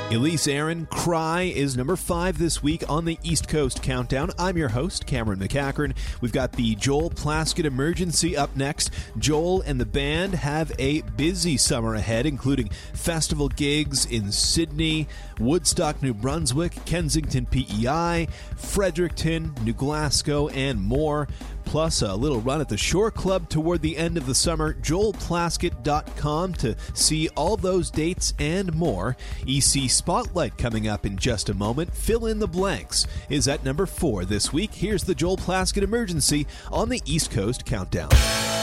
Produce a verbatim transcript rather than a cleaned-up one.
Elise Aaron, Cry is number five this week on the East Coast Countdown. I'm your host, Cameron McCachran. We've got the Joel Plaskett Emergency up next. Joel and the band have a busy summer ahead, including festival gigs in Sydney, Woodstock, New Brunswick, Kensington, P E I, Fredericton, New Glasgow, and more. Plus a little run at the Shore Club toward the end of the summer. joel plaskett dot com to see all those dates and more. E C Spotlight coming up in just a moment. Fill in the Blanks is at number four this week. Here's the Joel Plaskett Emergency on the East Coast Countdown.